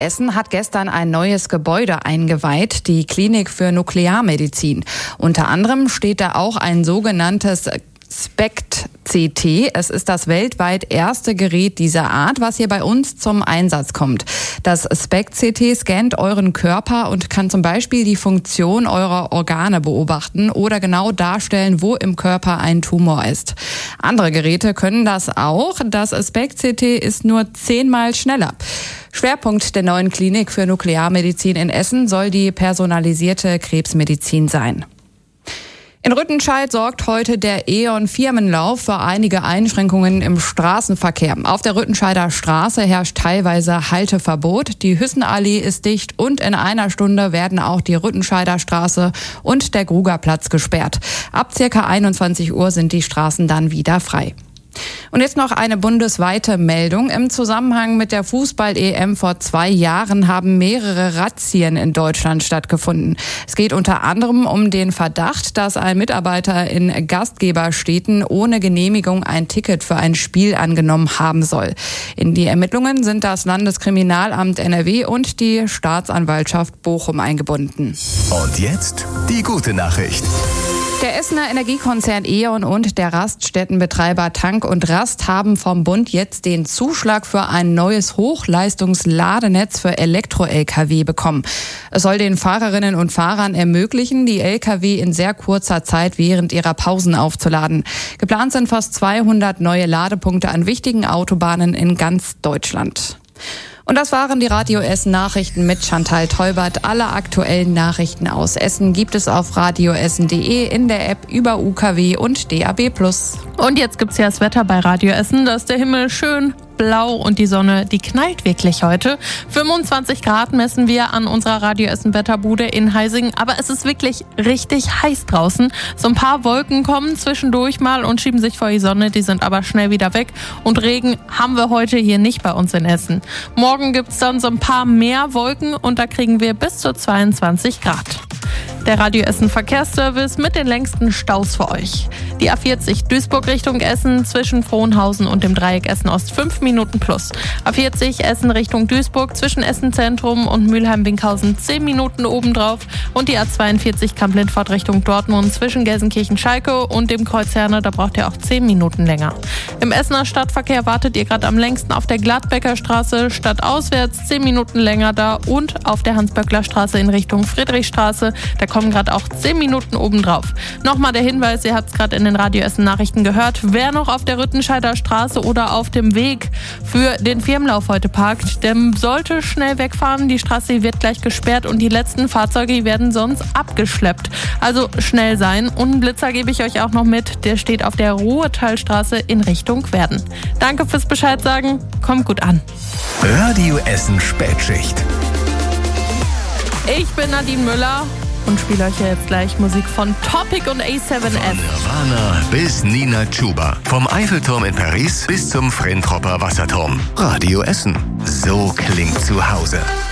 Essen hat gestern ein neues Gebäude eingeweiht, die Klinik für Nuklearmedizin. Unter anderem steht da auch ein sogenanntes SPECT-CT. Es ist das weltweit erste Gerät dieser Art, was hier bei uns zum Einsatz kommt. Das SPECT-CT scannt euren Körper und kann zum Beispiel die Funktion eurer Organe beobachten oder genau darstellen, wo im Körper ein Tumor ist. Andere Geräte können das auch. Das SPECT-CT ist nur 10-mal schneller. Schwerpunkt der neuen Klinik für Nuklearmedizin in Essen soll die personalisierte Krebsmedizin sein. In Rüttenscheid sorgt heute der E.ON-Firmenlauf für einige Einschränkungen im Straßenverkehr. Auf der Rüttenscheider Straße herrscht teilweise Halteverbot. Die Hüssenallee ist dicht und in einer Stunde werden auch die Rüttenscheider Straße und der Grugerplatz gesperrt. Ab ca. 21 Uhr sind die Straßen dann wieder frei. Und jetzt noch eine bundesweite Meldung. Im Zusammenhang mit der Fußball-EM vor 2 Jahren haben mehrere Razzien in Deutschland stattgefunden. Es geht unter anderem um den Verdacht, dass ein Mitarbeiter in Gastgeberstädten ohne Genehmigung ein Ticket für ein Spiel angenommen haben soll. In die Ermittlungen sind das Landeskriminalamt NRW und die Staatsanwaltschaft Bochum eingebunden. Und jetzt die gute Nachricht. Der Essener Energiekonzern E.ON und der Raststättenbetreiber Tank und Rast haben vom Bund jetzt den Zuschlag für ein neues Hochleistungsladenetz für Elektro-Lkw bekommen. Es soll den Fahrerinnen und Fahrern ermöglichen, die Lkw in sehr kurzer Zeit während ihrer Pausen aufzuladen. Geplant sind fast 200 neue Ladepunkte an wichtigen Autobahnen in ganz Deutschland. Und das waren die Radio Essen Nachrichten mit Chantal Teubert. Alle aktuellen Nachrichten aus Essen gibt es auf radioessen.de, in der App, über UKW und DAB+. Und jetzt gibt's ja das Wetter bei Radio Essen. Da ist der Himmel schön blau und die Sonne, die knallt wirklich heute. 25 Grad messen wir an unserer Radio Essen Wetterbude in Heising. Aber es ist wirklich richtig heiß draußen. So ein paar Wolken kommen zwischendurch mal und schieben sich vor die Sonne. Die sind aber schnell wieder weg. Und Regen haben wir heute hier nicht bei uns in Essen. Morgen gibt's dann so ein paar mehr Wolken und da kriegen wir bis zu 22 Grad. Der Radio Essen Verkehrsservice mit den längsten Staus für euch. Die A40 Duisburg Richtung Essen zwischen Frohnhausen und dem Dreieck Essen Ost 5 Minuten plus. A40 Essen Richtung Duisburg zwischen Essen Zentrum und Mülheim-Winkhausen 10 Minuten obendrauf. Und die A42 Kamp-Lindfort Richtung Dortmund zwischen Gelsenkirchen-Schalke und dem Kreuz Herne, da braucht ihr auch 10 Minuten länger. Im Essener Stadtverkehr wartet ihr gerade am längsten auf der Gladbecker Straße stadtauswärts 10 Minuten länger da und auf der Hans-Böckler Straße in Richtung Friedrichstraße. Da kommen gerade auch 10 Minuten obendrauf. Nochmal der Hinweis, ihr habt es gerade in den Radio Essen Nachrichten gehört, wer noch auf der Rüttenscheider Straße oder auf dem Weg für den Firmenlauf heute parkt, der sollte schnell wegfahren. Die Straße wird gleich gesperrt und die letzten Fahrzeuge werden sonst abgeschleppt. Also schnell sein. Und einen Blitzer gebe ich euch auch noch mit, der steht auf der Ruhrtalstraße in Richtung Werden. Danke fürs Bescheid sagen, kommt gut an. Radio Essen Spätschicht. Ich bin Nadine Müller und spiele euch jetzt gleich Musik von Topic und A7S. Von Nirvana bis Nina Chuba. Vom Eiffelturm in Paris bis zum Frentropper Wasserturm. Radio Essen. So klingt zu Hause.